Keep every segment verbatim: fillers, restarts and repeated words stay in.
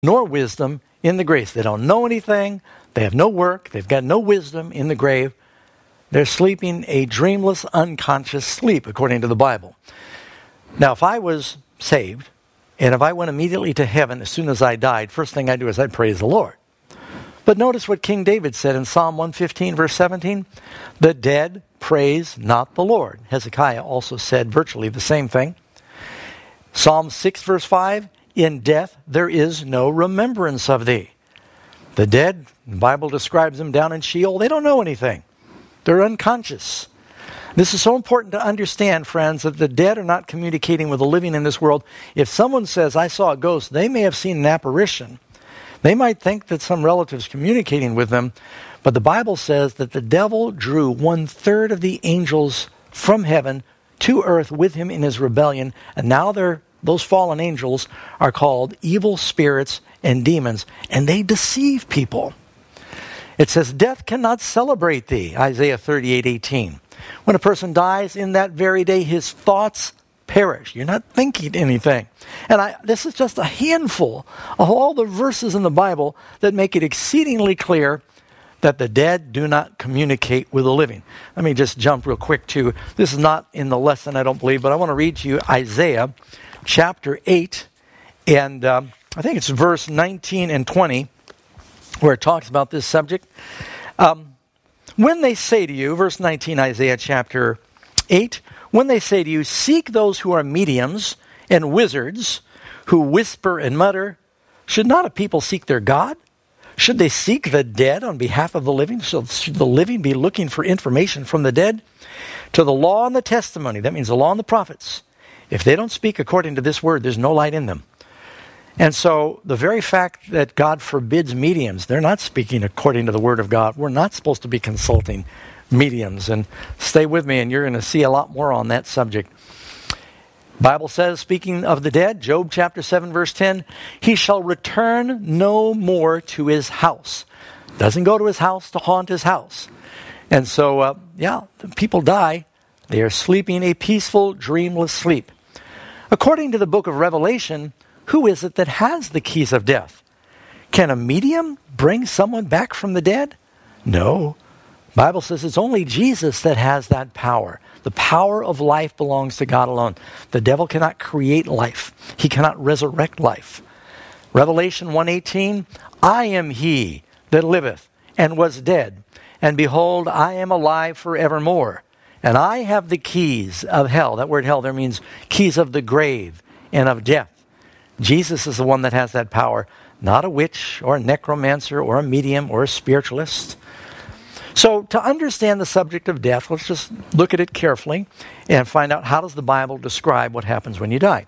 nor wisdom in the grave. They don't know anything. They have no work. They've got no wisdom in the grave. They're sleeping a dreamless, unconscious sleep, according to the Bible. Now, if I was saved, and if I went immediately to heaven as soon as I died, first thing I'd do is I'd praise the Lord. But notice what King David said in Psalm one fifteen, verse seventeen. The dead praise not the Lord. Hezekiah also said virtually the same thing. Psalm six, verse five. In death there is no remembrance of thee. The dead, the Bible describes them down in Sheol. They don't know anything. They're unconscious. This is so important to understand, friends, that the dead are not communicating with the living in this world. If someone says, I saw a ghost, they may have seen an apparition. They might think that some relative's communicating with them, but the Bible says that the devil drew one-third of the angels from heaven to earth with him in his rebellion, and now they're, those fallen angels are called evil spirits and demons, and they deceive people. It says, death cannot celebrate thee, Isaiah thirty-eight eighteen. When a person dies, in that very day his thoughts perish. You're not thinking anything. And I, this is just a handful of all the verses in the Bible that make it exceedingly clear that the dead do not communicate with the living. Let me just jump real quick to, this is not in the lesson, I don't believe, but I want to read to you Isaiah chapter eight, and um, I think it's verse nineteen and twenty, where it talks about this subject. Um, when they say to you, verse nineteen, Isaiah chapter eight, when they say to you, seek those who are mediums and wizards, who whisper and mutter, should not a people seek their God? Should they seek the dead on behalf of the living? Should the living be looking for information from the dead? To the law and the testimony, that means the law and the prophets. If they don't speak according to this word, there's no light in them. And so the very fact that God forbids mediums, they're not speaking according to the word of God. We're not supposed to be consulting mediums. And stay with me, and you're going to see a lot more on that subject. Bible says, speaking of the dead, Job chapter seven, verse ten, he shall return no more to his house. Doesn't go to his house to haunt his house. And so, uh, yeah, people die. They are sleeping a peaceful, dreamless sleep. According to the book of Revelation, who is it that has the keys of death? Can a medium bring someone back from the dead? No. The Bible says it's only Jesus that has that power. The power of life belongs to God alone. The devil cannot create life. He cannot resurrect life. Revelation one eighteen, I am he that liveth and was dead, and behold, I am alive forevermore. And I have the keys of hell. That word hell there means keys of the grave and of death. Jesus is the one that has that power, not a witch or a necromancer or a medium or a spiritualist. So to understand the subject of death, let's just look at it carefully and find out, how does the Bible describe what happens when you die?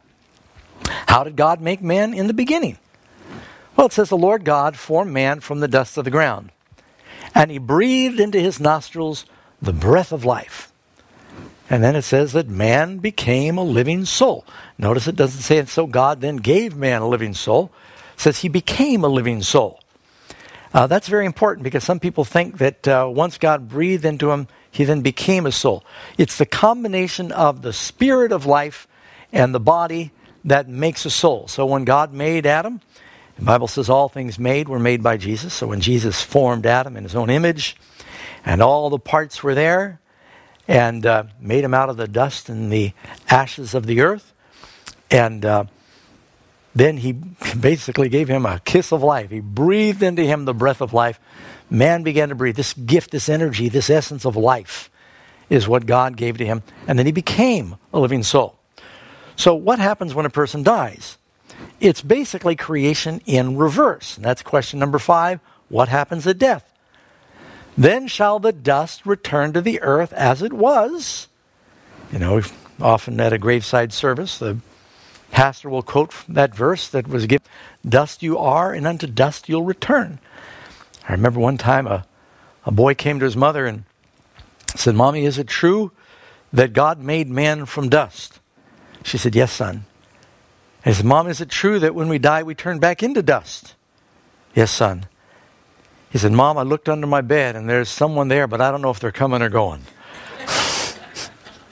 How did God make man in the beginning? Well, it says the Lord God formed man from the dust of the ground, and he breathed into his nostrils the breath of life. And then it says that man became a living soul. Notice it doesn't say, and so God then gave man a living soul. It says he became a living soul. Uh, that's very important, because some people think that uh, once God breathed into him, he then became a soul. It's the combination of the spirit of life and the body that makes a soul. So when God made Adam, the Bible says all things made were made by Jesus. So when Jesus formed Adam in his own image, and all the parts were there, and uh, made him out of the dust and the ashes of the earth, and uh, then he basically gave him a kiss of life. He breathed into him the breath of life. Man began to breathe. This gift, this energy, this essence of life is what God gave to him. And then he became a living soul. So what happens when a person dies? It's basically creation in reverse. And that's question number five. What happens at death? Then shall the dust return to the earth as it was. You know, often at a graveside service, the pastor will quote that verse that was given, dust you are, and unto dust you'll return. I remember one time a, a boy came to his mother and said, Mommy, is it true that God made man from dust? She said, yes, son. And he said, Mom, is it true that when we die we turn back into dust? Yes, son. He said, Mom, I looked under my bed and there's someone there, but I don't know if they're coming or going.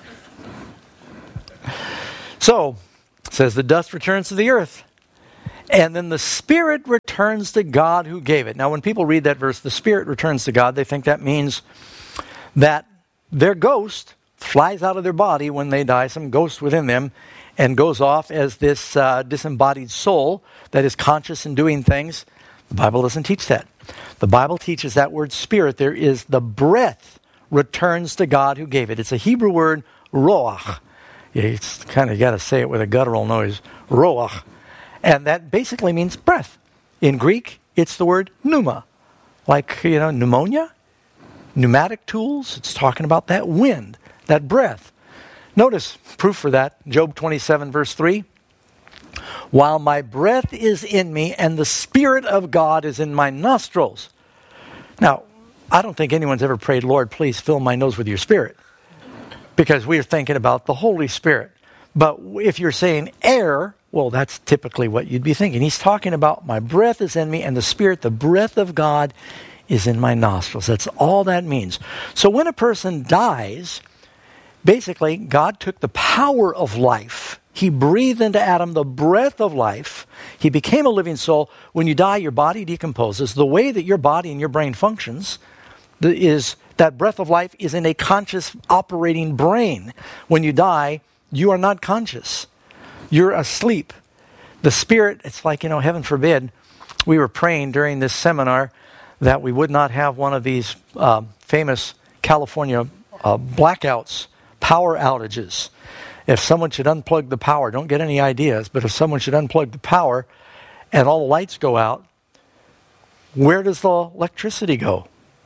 So, it says the dust returns to the earth. And then the spirit returns to God who gave it. Now, when people read that verse, the spirit returns to God, they think that means that their ghost flies out of their body when they die, some ghost within them, and goes off as this uh, disembodied soul that is conscious and doing things. The Bible doesn't teach that. The Bible teaches that word spirit. There is the breath returns to God who gave it. It's a Hebrew word, roach. Yeah, it's kind of got to say it with a guttural noise, roach. And that basically means breath. In Greek, it's the word pneuma. Like, you know, pneumonia, pneumatic tools. It's talking about that wind, that breath. Notice proof for that, Job twenty-seven, verse three. While my breath is in me and the Spirit of God is in my nostrils. Now, I don't think anyone's ever prayed, Lord, please fill my nose with your Spirit. Because we're thinking about the Holy Spirit. But if you're saying air, well, that's typically what you'd be thinking. He's talking about my breath is in me and the Spirit, the breath of God is in my nostrils. That's all that means. So when a person dies, basically God took the power of life. He breathed into Adam the breath of life. He became a living soul. When you die, your body decomposes. The way that your body and your brain functions is that breath of life is in a conscious operating brain. When you die, you are not conscious. You're asleep. The spirit, it's like, you know, heaven forbid, we were praying during this seminar that we would not have one of these uh, famous California uh, blackouts, power outages. If someone should unplug the power, don't get any ideas, but if someone should unplug the power and all the lights go out, where does the electricity go?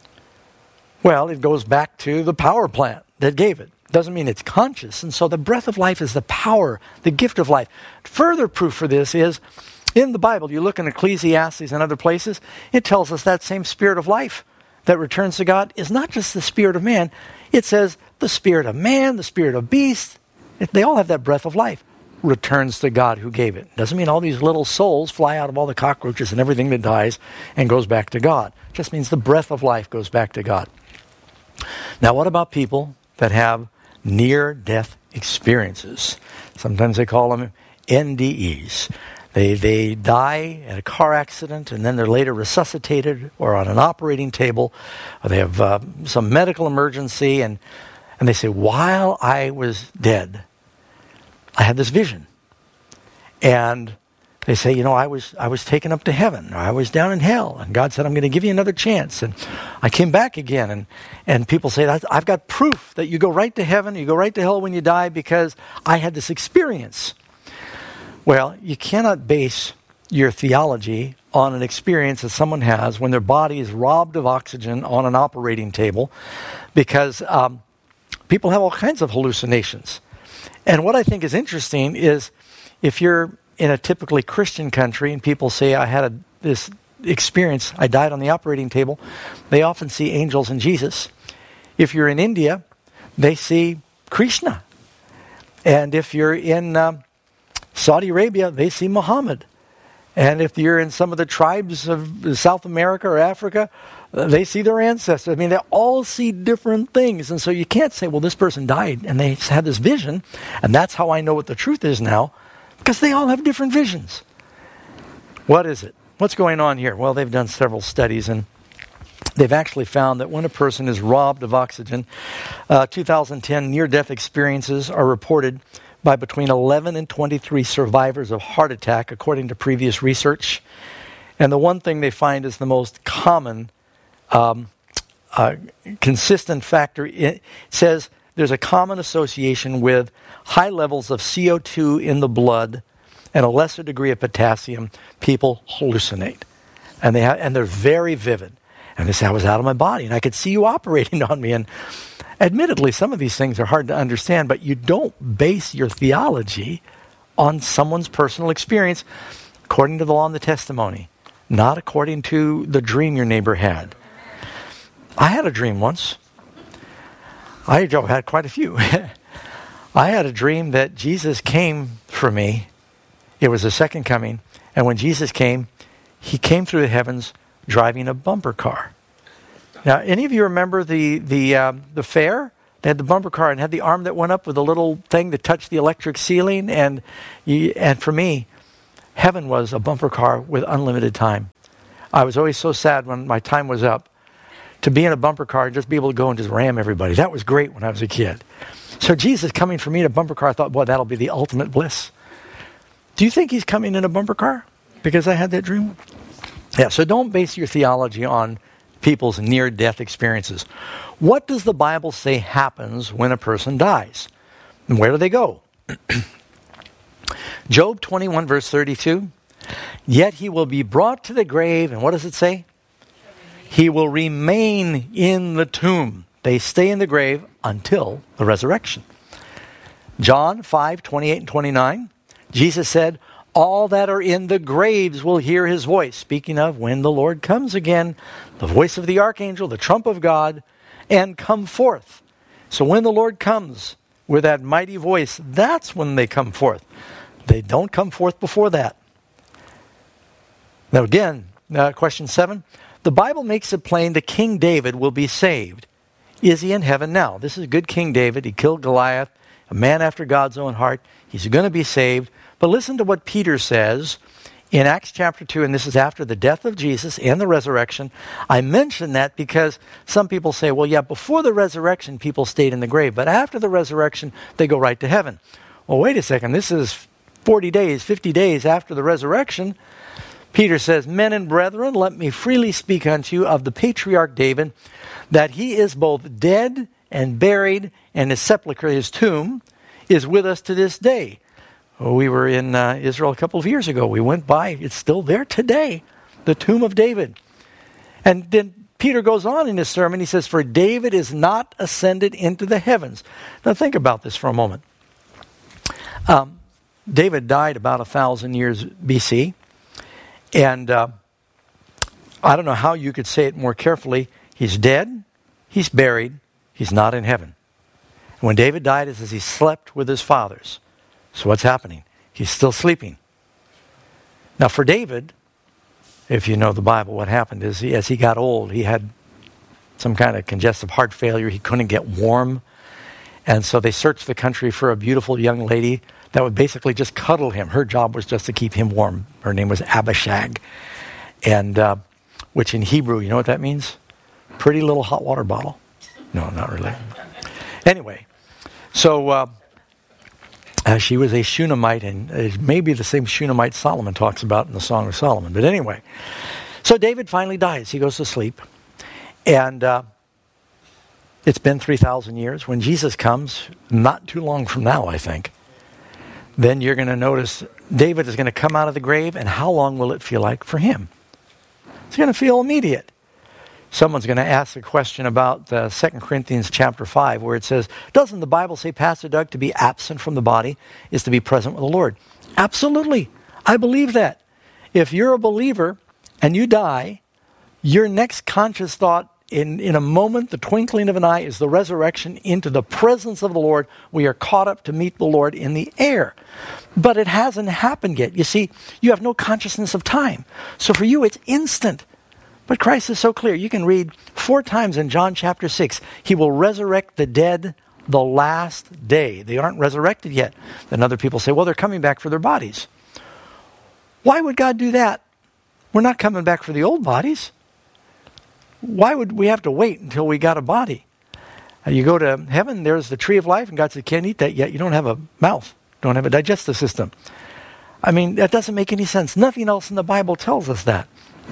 Well, it goes back to the power plant that gave it. Doesn't mean it's conscious. And so the breath of life is the power, the gift of life. Further proof for this is in the Bible. You look in Ecclesiastes and other places, it tells us that same spirit of life that returns to God is not just the spirit of man. It says the spirit of man, the spirit of beast, they all have that breath of life. Returns to God who gave it. Doesn't mean all these little souls fly out of all the cockroaches and everything that dies and goes back to God. It just means the breath of life goes back to God. Now, what about people that have near-death experiences? Sometimes they call them N D Es. They they die in a car accident and then they're later resuscitated or on an operating table. Or they have uh, some medical emergency and, and they say, while I was dead, I had this vision. And they say, you know, I was I was taken up to heaven, or I was down in hell, and God said, I'm going to give you another chance. And I came back again. And, and people say, I've got proof that you go right to heaven, you go right to hell when you die because I had this experience. Well, you cannot base your theology on an experience that someone has when their body is robbed of oxygen on an operating table, because um, people have all kinds of hallucinations. And what I think is interesting is if you're in a typically Christian country and people say, I had a, this experience, I died on the operating table, they often see angels and Jesus. If you're in India, they see Krishna. And if you're in uh, Saudi Arabia, they see Muhammad. And if you're in some of the tribes of South America or Africa, uh, they see their ancestors. I mean, they all see different things. And so you can't say, well, this person died and they had this vision, and that's how I know what the truth is now. Because they all have different visions. What is it? What's going on here? Well, they've done several studies, and they've actually found that when a person is robbed of oxygen, uh, two thousand ten near-death experiences are reported by between eleven and twenty-three survivors of heart attack, according to previous research. And the one thing they find is the most common, um, uh, consistent factor. It says there's a common association with high levels of C O two in the blood and a lesser degree of potassium. People hallucinate. And, they ha- and they're very vivid. And they say, I was out of my body and I could see you operating on me. And admittedly, some of these things are hard to understand, but you don't base your theology on someone's personal experience according to the law and the testimony, not according to the dream your neighbor had. I had a dream once. I had quite a few. I had a dream that Jesus came for me. It was the second coming. And when Jesus came, he came through the heavens driving a bumper car. Now, any of you remember the the uh, the fair? They had the bumper car and had the arm that went up with a little thing that touched the electric ceiling. And you, and for me, Heaven was a bumper car with unlimited time. I was always so sad when my time was up to be in a bumper car and just be able to go and just ram everybody. That was great when I was a kid. So Jesus coming for me in a bumper car, I thought, boy, that'll be the ultimate bliss. Do you think he's coming in a bumper car because I had that dream? Yeah, so don't base your theology on people's near-death experiences. What does the Bible say happens when a person dies? And where do they go? Job twenty-one, verse thirty-two. Yet he will be brought to the grave, and what does it say? He will remain in the tomb. They stay in the grave until the resurrection. John five, twenty-eight and twenty-nine. Jesus said, all that are in the graves will hear his voice. Speaking of when the Lord comes again, the voice of the archangel, the trump of God, and come forth. So when the Lord comes with that mighty voice, that's when they come forth. They don't come forth before that. Now again, uh, question seven. The Bible makes it plain that King David will be saved. Is he in heaven now? This is good King David. He killed Goliath, a man after God's own heart. He's going to be saved. But listen to what Peter says in Acts chapter two, and this is after the death of Jesus and the resurrection. I mention that because some people say, well, yeah, before the resurrection, people stayed in the grave, but after the resurrection, they go right to heaven. Well, wait a second. This is forty days, fifty days after the resurrection. Peter says, men and brethren, let me freely speak unto you of the patriarch David, that he is both dead and buried, and his sepulchre, his tomb, is with us to this day. We were in uh, Israel a couple of years ago. We went by. It's still there today, the tomb of David. And then Peter goes on in his sermon. He says, for David is not ascended into the heavens. Now think about this for a moment. Um, David died about a thousand years B C. And uh, I don't know how you could say it more carefully. He's dead. He's buried. He's not in heaven. When David died, it says he slept with his fathers. So what's happening? He's still sleeping. Now for David, if you know the Bible, what happened is he, as he got old, he had some kind of congestive heart failure. He couldn't get warm. And so they searched the country for a beautiful young lady that would basically just cuddle him. Her job was just to keep him warm. Her name was Abishag. And uh, which in Hebrew, you know what that means? Pretty little hot water bottle. No, not really. Anyway, so uh, uh, she was a Shunammite, and it may be the same Shunammite Solomon talks about in the Song of Solomon. But anyway, so David finally dies. He goes to sleep. And uh, it's been three thousand years. When Jesus comes, not too long from now, I think, then you're going to notice David is going to come out of the grave, and how long will it feel like for him? It's going to feel immediate. Someone's going to ask a question about uh, Second Corinthians chapter five, where it says, doesn't the Bible say, Pastor Doug, to be absent from the body is to be present with the Lord? Absolutely. I believe that. If you're a believer and you die, your next conscious thought in, in a moment, the twinkling of an eye, is the resurrection into the presence of the Lord. We are caught up to meet the Lord in the air. But it hasn't happened yet. You see, you have no consciousness of time. So for you, it's instant. But Christ is so clear. You can read four times in John chapter six, he will resurrect the dead the last day. They aren't resurrected yet. Then other people say, well, they're coming back for their bodies. Why would God do that? We're not coming back for the old bodies. Why would we have to wait until we got a body? Uh, you go to heaven, there's the tree of life, and God said, can't eat that yet. You don't have a mouth. Don't have a digestive system. I mean, that doesn't make any sense. Nothing else in the Bible tells us that.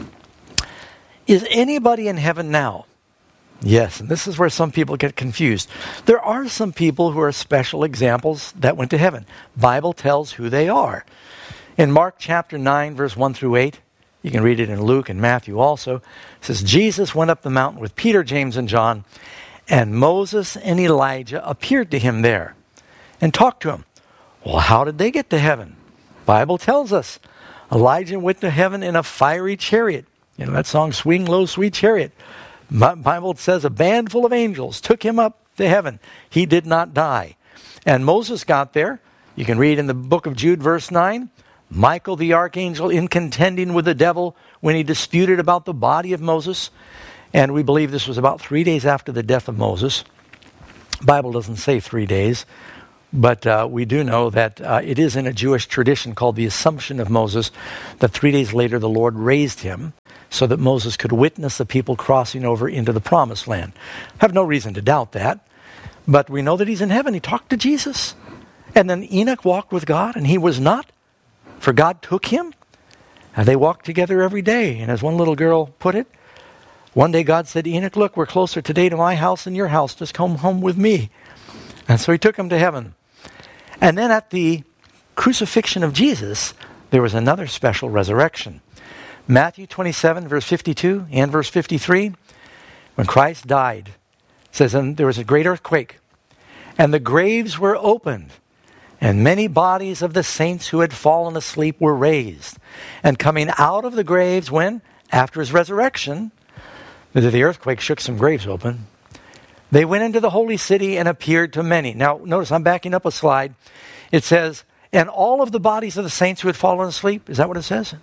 Is anybody in heaven now? Yes, and this is where some people get confused. There are some people who are special examples that went to heaven. Bible tells who they are. In Mark chapter nine, verse one through eight, you can read it in Luke and Matthew also. It says, Jesus went up the mountain with Peter, James, and John, and Moses and Elijah appeared to him there and talked to him. Well, how did they get to heaven? Bible tells us. Elijah went to heaven in a fiery chariot. You know that song, Swing Low, Sweet Chariot. Bible says a band full of angels took him up to heaven. He did not die. And Moses got there. You can read in the book of Jude, verse nine. Michael the archangel in contending with the devil when he disputed about the body of Moses. And we believe this was about three days after the death of Moses. The Bible doesn't say three days. But uh, we do know that uh, it is in a Jewish tradition called the Assumption of Moses that three days later the Lord raised him so that Moses could witness the people crossing over into the Promised Land. I have no reason to doubt that. But we know that he's in heaven. He talked to Jesus. And then Enoch walked with God, and he was not, for God took him. And they walked together every day. And as one little girl put it, one day God said, Enoch, look, we're closer today to my house than your house. Just come home with me. And so he took him to heaven. And then at the crucifixion of Jesus, there was another special resurrection. Matthew twenty-seven, verse fifty-two and verse fifty-three, when Christ died, it says, and there was a great earthquake, and the graves were opened, and many bodies of the saints who had fallen asleep were raised. And coming out of the graves, when? After his resurrection, the earthquake shook some graves open. They went into the holy city and appeared to many. Now, notice I'm backing up a slide. It says, and all of the bodies of the saints who had fallen asleep. Is that what it says?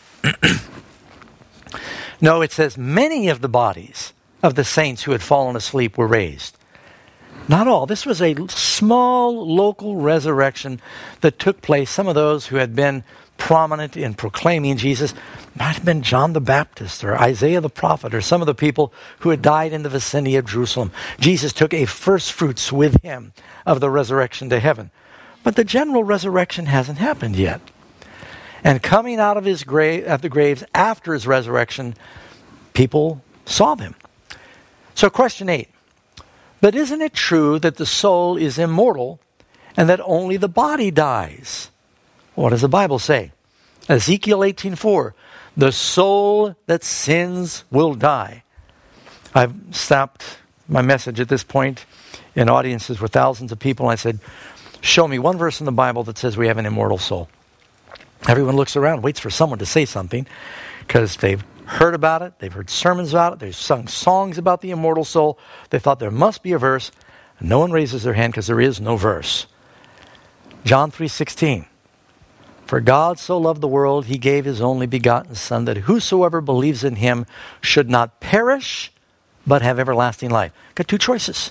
No, it says many of the bodies of the saints who had fallen asleep were raised. Not all. This was a small local resurrection that took place. Some of those who had been prominent in proclaiming Jesus might have been John the Baptist or Isaiah the prophet or some of the people who had died in the vicinity of Jerusalem. Jesus took a first fruits with him of the resurrection to heaven. But the general resurrection hasn't happened yet. And coming out of his grave, at the graves after his resurrection, people saw them. So question eight. But isn't it true that the soul is immortal and that only the body dies? What does the Bible say? Ezekiel eighteen four, the soul that sins will die. I've stopped my message at this point in audiences with thousands of people, and I said, show me one verse in the Bible that says we have an immortal soul. Everyone looks around, waits for someone to say something, because they've heard about it, they've heard sermons about it, they've sung songs about the immortal soul. They thought there must be a verse. And no one raises their hand because there is no verse. John three sixteen. For God so loved the world, he gave his only begotten Son, that whosoever believes in him should not perish, but have everlasting life. Got two choices.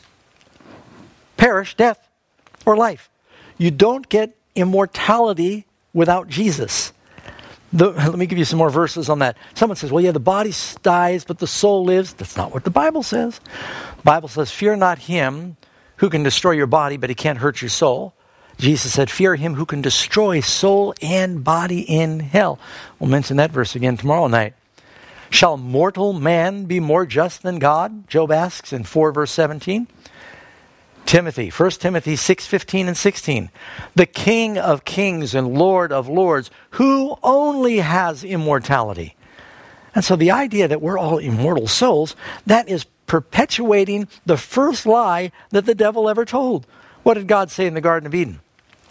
Perish, death, or life. You don't get immortality without Jesus. The, let me give you some more verses on that. Someone says, well, yeah, the body dies, but the soul lives. That's not what the Bible says. The Bible says, fear not him who can destroy your body, but he can't hurt your soul. Jesus said, fear him who can destroy soul and body in hell. We'll mention that verse again tomorrow night. Shall mortal man be more just than God? Job asks in four verse seventeen. Timothy, First Timothy six fifteen and sixteen. The King of kings and Lord of lords, who only has immortality. And so the idea that we're all immortal souls, that is perpetuating the first lie that the devil ever told. What did God say in the Garden of Eden?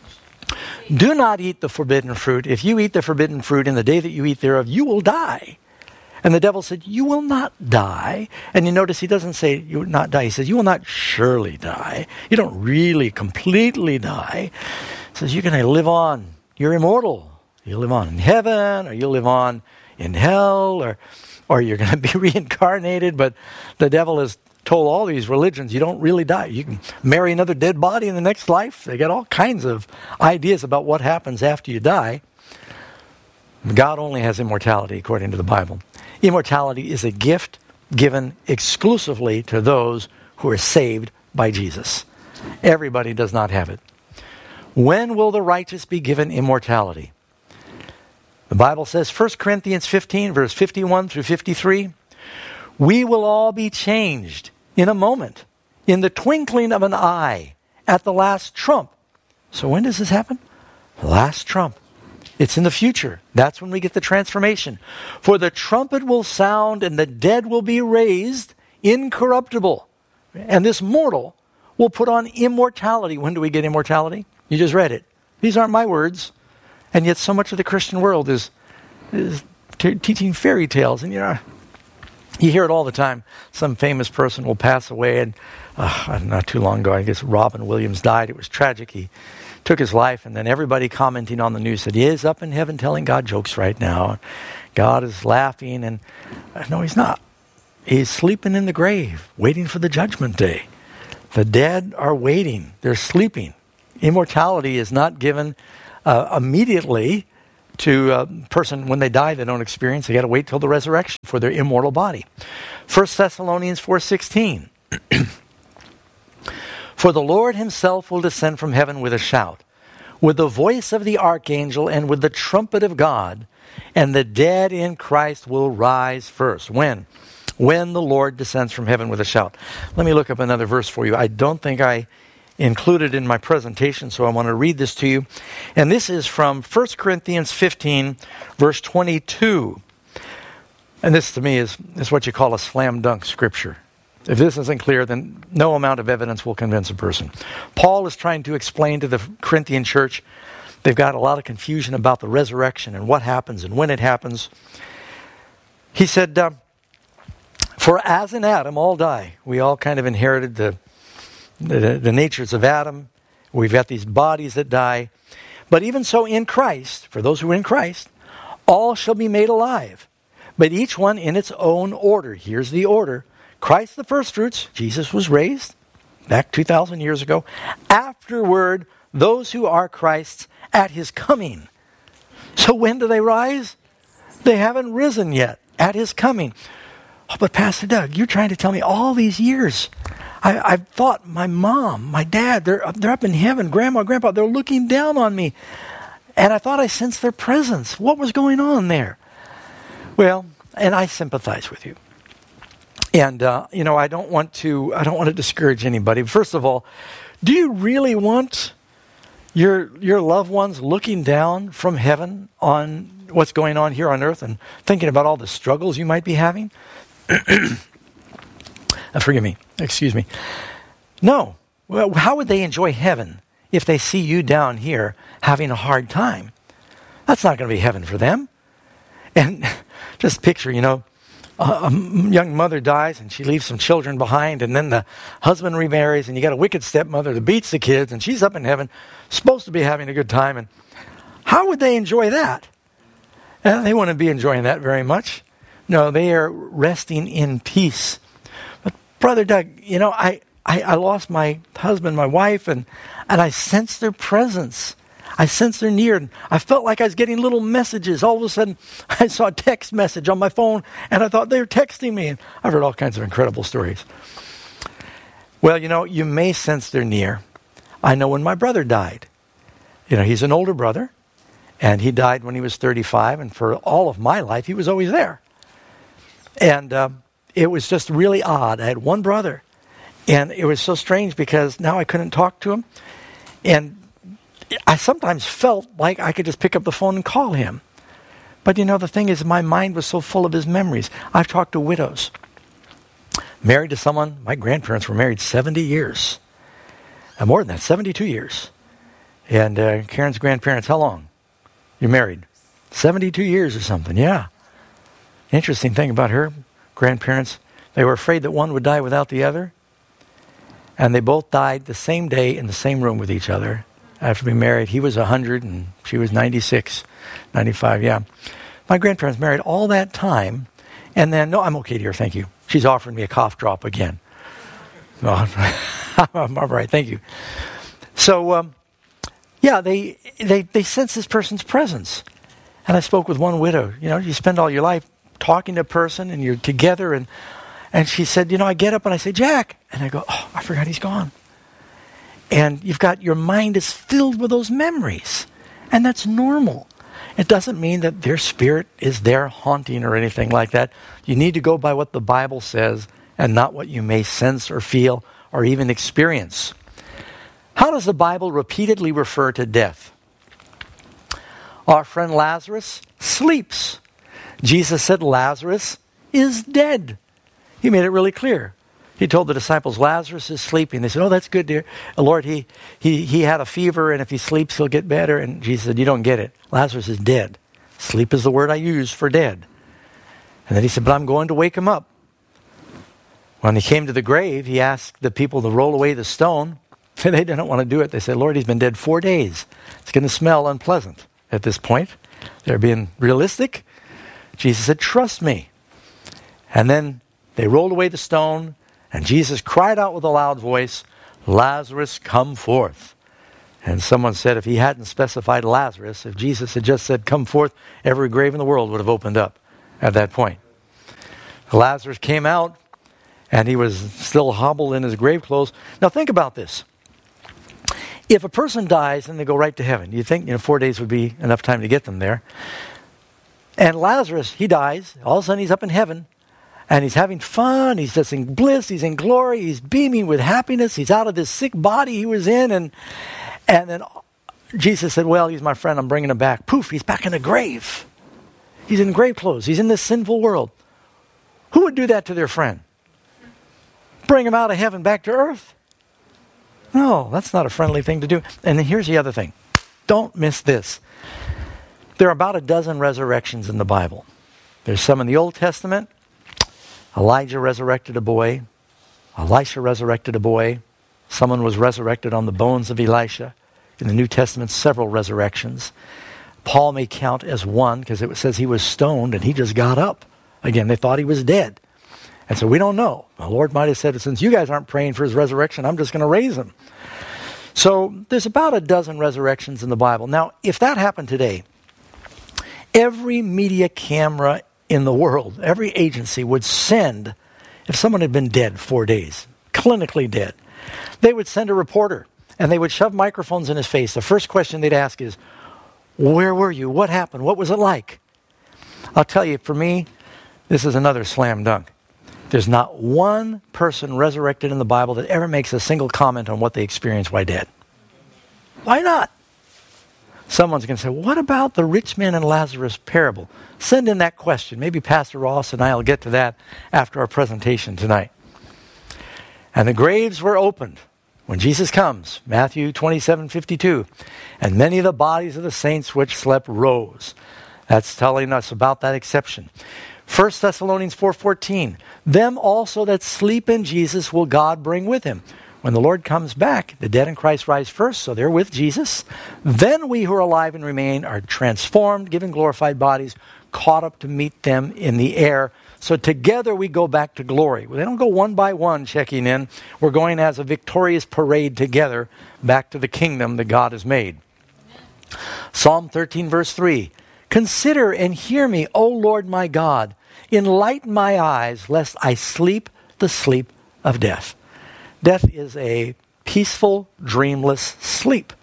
Do not eat the forbidden fruit. If you eat the forbidden fruit in the day that you eat thereof, you will die. And the devil said, you will not die. And you notice he doesn't say you will not die. He says, you will not surely die. You don't really completely die. He says, you're going to live on. You're immortal. You'll live on in heaven, or you'll live on in hell, or, or you're going to be reincarnated. But the devil has told all these religions, you don't really die. You can marry another dead body in the next life. They got all kinds of ideas about what happens after you die. God only has immortality, according to the Bible. Immortality is a gift given exclusively to those who are saved by Jesus. Everybody does not have it. When will the righteous be given immortality? The Bible says, First Corinthians fifteen, verse fifty-one through fifty-three, we will all be changed in a moment, in the twinkling of an eye, at the last trump. So when does this happen? Last trump. It's in the future. That's when we get the transformation. For the trumpet will sound and the dead will be raised incorruptible. And this mortal will put on immortality. When do we get immortality? You just read it. These aren't my words. And yet so much of the Christian world is, is t- teaching fairy tales. And you know, you hear it all the time. Some famous person will pass away. And uh, not too long ago, I guess Robin Williams died. It was tragic. He took his life, and then everybody commenting on the news said, he is up in heaven telling God jokes right now. God is laughing, and uh, no, he's not. He's sleeping in the grave, waiting for the judgment day. The dead are waiting. They're sleeping Immortality is not given uh, immediately to a person when they die. They don't experience. They got to wait till the resurrection for their immortal body. First Thessalonians four sixteen. For the Lord himself will descend from heaven with a shout, with the voice of the archangel, and with the trumpet of God, and the dead in Christ will rise first. When? When the Lord descends from heaven with a shout. Let me look up another verse for you. I don't think I included in my presentation, so I want to read this to you. And this is from First Corinthians fifteen, verse twenty-two. And this to me is, is what you call a slam dunk scripture. If this isn't clear, then no amount of evidence will convince a person. Paul is trying to explain to the Corinthian church, they've got a lot of confusion about the resurrection and what happens and when it happens. He said, uh, for as in Adam all die. We all kind of inherited the, the, the natures of Adam. We've got these bodies that die. But even so in Christ, for those who are in Christ, all shall be made alive. But each one in its own order. Here's the order. Christ the first fruits. Jesus was raised back two thousand years ago. Afterward, those who are Christ's at his coming. So when do they rise? They haven't risen yet. At his coming. Oh, but Pastor Doug, you're trying to tell me all these years. I, I've thought my mom, my dad, they're, they're up in heaven. Grandma, grandpa, they're looking down on me. And I thought I sensed their presence. What was going on there? Well, and I sympathize with you. And, uh, you know, I don't want to, I don't want to discourage anybody. First of all, do you really want your, your loved ones looking down from heaven on what's going on here on earth and thinking about all the struggles you might be having? uh, forgive me. Excuse me. No. Well, how would they enjoy heaven if they see you down here having a hard time? That's not going to be heaven for them. And just picture, you know, a young mother dies and she leaves some children behind, and then the husband remarries, and you got a wicked stepmother that beats the kids, and she's up in heaven, supposed to be having a good time. And how would they enjoy that? Uh, they wouldn't be enjoying that very much. No, they are resting in peace. But Brother Doug, you know, I, I, I lost my husband, my wife, and, and I sensed their presence. I sensed they're near, and I felt like I was getting little messages. All of a sudden, I saw a text message on my phone, and I thought they were texting me. And I've heard all kinds of incredible stories. Well, you know, you may sense they're near. I know when my brother died. You know, he's an older brother, and he died when he was thirty-five, and for all of my life, he was always there. And um, it was just really odd. I had one brother, and it was so strange because now I couldn't talk to him. And I sometimes felt like I could just pick up the phone and call him. But you know, the thing is, my mind was so full of his memories. I've talked to widows. Married to someone, my grandparents were married seventy years. And more than that, seventy-two years. And uh, Karen's grandparents, how long? You're married? seventy-two years or something, yeah. Interesting thing about her grandparents, they were afraid that one would die without the other. And they both died the same day in the same room with each other. After being married, he was one hundred and she was ninety-six, ninety-five, yeah. My grandparents married all that time, and then, no, I'm okay, dear, thank you. She's offering me a cough drop again. No, I'm all right, thank you. So, um, yeah, they, they, they sense this person's presence. And I spoke with one widow. You know, you spend all your life talking to a person, and you're together, and, and she said, you know, I get up and I say, Jack, and I go, oh, I forgot he's gone. And you've got, your mind is filled with those memories. And that's normal. It doesn't mean that their spirit is there haunting or anything like that. You need to go by what the Bible says and not what you may sense or feel or even experience. How does the Bible repeatedly refer to death? Our friend Lazarus sleeps. Jesus said Lazarus is dead. He made it really clear. He told the disciples, Lazarus is sleeping. They said, oh, that's good, dear. Lord, he, he, he had a fever, and if he sleeps, he'll get better. And Jesus said, you don't get it. Lazarus is dead. Sleep is the word I use for dead. And then he said, but I'm going to wake him up. When he came to the grave, he asked the people to roll away the stone. They didn't want to do it. They said, Lord, he's been dead four days. It's going to smell unpleasant at this point. They're being realistic. Jesus said, trust me. And then they rolled away the stone. And Jesus cried out with a loud voice, Lazarus, come forth. And someone said if he hadn't specified Lazarus, if Jesus had just said, come forth, every grave in the world would have opened up at that point. Lazarus came out, and he was still hobbled in his grave clothes. Now think about this. If a person dies and they go right to heaven, do you think you know, four days would be enough time to get them there? And Lazarus, he dies. All of a sudden he's up in heaven. And he's having fun. He's just in bliss. He's in glory. He's beaming with happiness. He's out of this sick body he was in. And, and then Jesus said, well, he's my friend. I'm bringing him back. Poof, he's back in the grave. He's in grave clothes. He's in this sinful world. Who would do that to their friend? Bring him out of heaven back to earth? No, that's not a friendly thing to do. And then here's the other thing. Don't miss this. There are about a dozen resurrections in the Bible. There's some in the Old Testament. Elijah resurrected a boy. Elisha resurrected a boy. Someone was resurrected on the bones of Elisha. In the New Testament, several resurrections. Paul may count as one because it says he was stoned and he just got up. Again, they thought he was dead. And so we don't know. The Lord might have said, since you guys aren't praying for his resurrection, I'm just going to raise him. So there's about a dozen resurrections in the Bible. Now, if that happened today, every media camera in the world, every agency would send, if someone had been dead four days, clinically dead, they would send a reporter and they would shove microphones in his face. The first question they'd ask is, where were you? What happened? What was it like? I'll tell you, for me, this is another slam dunk. There's not one person resurrected in the Bible that ever makes a single comment on what they experienced while dead. Why not? Someone's going to say, what about the rich man and Lazarus parable? Send in that question. Maybe Pastor Ross and I will get to that after our presentation tonight. And the graves were opened when Jesus comes. Matthew twenty-seven fifty-two. And many of the bodies of the saints which slept rose. That's telling us about that exception. First Thessalonians four fourteen. Them also that sleep in Jesus will God bring with him. When the Lord comes back, the dead in Christ rise first, so they're with Jesus. Then we who are alive and remain are transformed, given glorified bodies, caught up to meet them in the air. So together we go back to glory. Well, they don't go one by one checking in. We're going as a victorious parade together back to the kingdom that God has made. Psalm thirteen verse three. Consider and hear me, O Lord my God. Enlighten my eyes, lest I sleep the sleep of death. Death is a peaceful, dreamless sleep.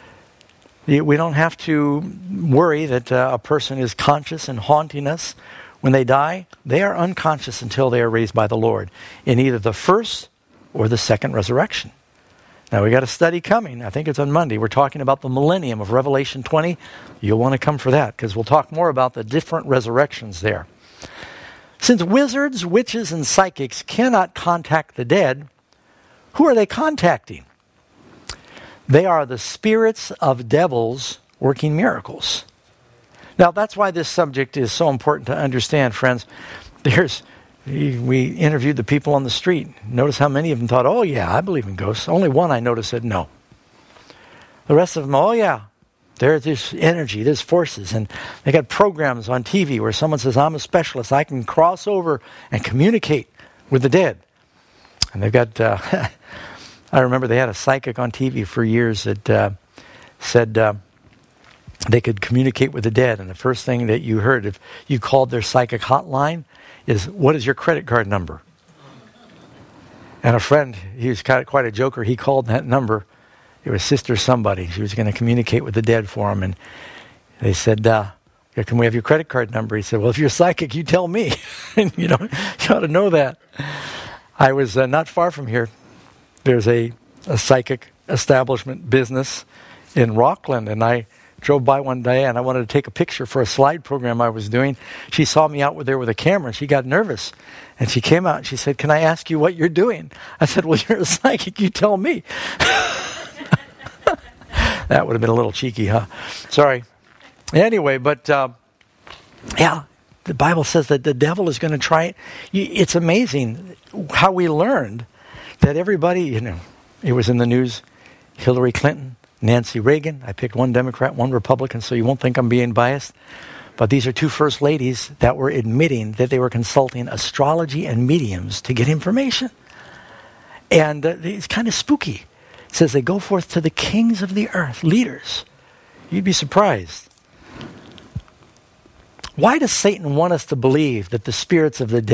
We don't have to worry that uh, a person is conscious and haunting us. When they die, they are unconscious until they are raised by the Lord in either the first or the second resurrection. Now, we got a study coming. I think it's on Monday. We're talking about the millennium of Revelation twenty. You'll want to come for that because we'll talk more about the different resurrections there. Since wizards, witches, and psychics cannot contact the dead, who are they contacting? They are the spirits of devils working miracles. Now, that's why this subject is so important to understand, friends. There's, we interviewed the people on the street. Notice how many of them thought, oh, yeah, I believe in ghosts. Only one I noticed said no. The rest of them, oh, yeah, there's this energy, there's forces. And they got programs on T V where someone says, I'm a specialist. I can cross over and communicate with the dead. And they've got, uh, I remember they had a psychic on T V for years that uh, said uh, they could communicate with the dead. And the first thing that you heard if you called their psychic hotline is, what is your credit card number? And a friend, he was kind of quite a joker, he called that number. It was Sister somebody. She was going to communicate with the dead for him. And they said, uh, can we have your credit card number? He said, well, if you're psychic, you tell me. And you know, you ought to know that. I was uh, not far from here. There's a, a psychic establishment business in Rockland, and I drove by one day, and I wanted to take a picture for a slide program I was doing. She saw me out there with a camera, and she got nervous. And she came out, and she said, can I ask you what you're doing? I said, well, you're a psychic. You tell me. That would have been a little cheeky, huh? Sorry. Anyway, but, uh, yeah, the Bible says that the devil is going to try it. It's amazing how we learned that everybody, you know, it was in the news, Hillary Clinton, Nancy Reagan. I picked one Democrat, one Republican, so you won't think I'm being biased. But these are two first ladies that were admitting that they were consulting astrology and mediums to get information. And uh, it's kind of spooky. It says they go forth to the kings of the earth, leaders. You'd be surprised. Why does Satan want us to believe that the spirits of the dead